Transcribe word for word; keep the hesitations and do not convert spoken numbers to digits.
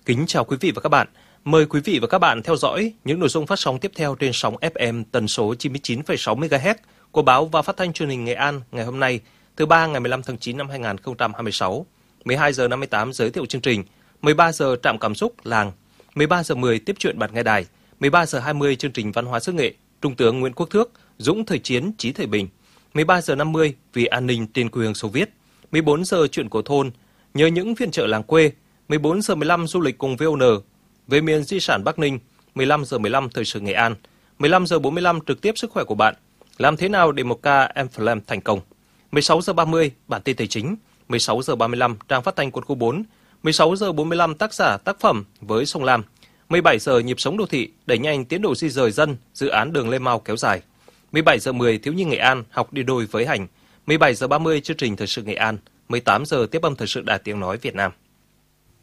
Kính chào quý vị và các bạn. Mời quý vị và các bạn theo dõi những nội dung phát sóng tiếp theo trên sóng ép em tần số chín mươi chín phẩy sáu mê ga héc của báo và phát thanh truyền hình Nghệ An ngày hôm nay, thứ ba ngày mười lăm tháng chín năm hai nghìn không trăm hai mươi sáu. mười hai giờ năm mươi tám giới thiệu chương trình, mười ba giờ trạm cảm xúc làng, mười ba giờ mười tiếp chuyện bạn nghe đài, mười ba giờ hai mươi chương trình văn hóa xứ Nghệ, Trung tướng Nguyễn Quốc Thước, Dũng thời chiến, Chí thời bình. mười ba giờ năm mươi vì an ninh trên quê hương Xô Viết. mười bốn giờ chuyện của thôn, nhớ những phiên chợ làng quê. mười bốn giờ mười lăm du lịch cùng vê o en về miền di sản Bắc Ninh. mười lăm giờ mười lăm thời sự Nghệ An. mười lăm giờ bốn mươi lăm trực tiếp sức khỏe của bạn. Làm thế nào để một ca Enflem thành công? mười sáu giờ ba mươi bản tin tài chính. mười sáu giờ ba mươi lăm trang phát thanh quân khu bốn. mười sáu giờ bốn mươi lăm tác giả tác phẩm với sông Lam. mười bảy giờ nhịp sống đô thị đẩy nhanh tiến độ di rời dân, dự án đường Lê Mau kéo dài. mười bảy giờ mười thiếu nhi Nghệ An học đi đôi với hành. mười bảy giờ ba mươi chương trình thời sự Nghệ An. mười tám giờ tiếp âm thời sự Đài Tiếng nói Việt Nam.